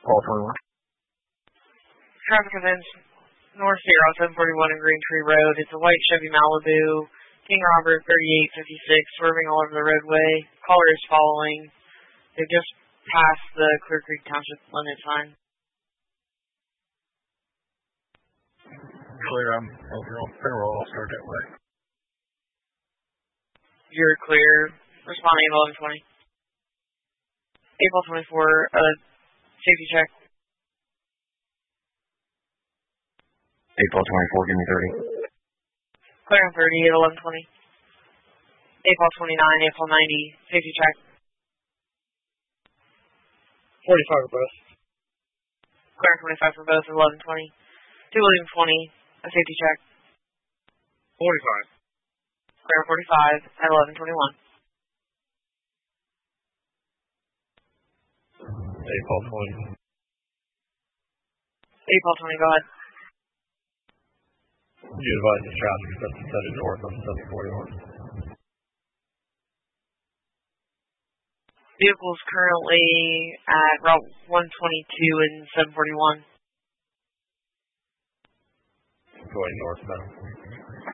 Paul 21. Traffic events North Sierra 741 and Green Tree Road. It's a white Chevy Malibu. King Robert 3856 swerving all over the roadway. Caller is following. They just passed the Clear Creek Township limit sign. Clear, I'm roll. I'll start that way. You're clear. Responding at 11:20. April 24, safety check. April 24, give me 30. Clear on 30 at 11:20. April 29, April 90, safety check. 45 for both. Clear on 25 for both at 11:20. 2 William 20, a safety check. 45. Clear on 45 at 11:21. April 20. April 20, go ahead. You advise the traffic is headed north on 741. Vehicles currently at Route 122 and 741. Going northbound.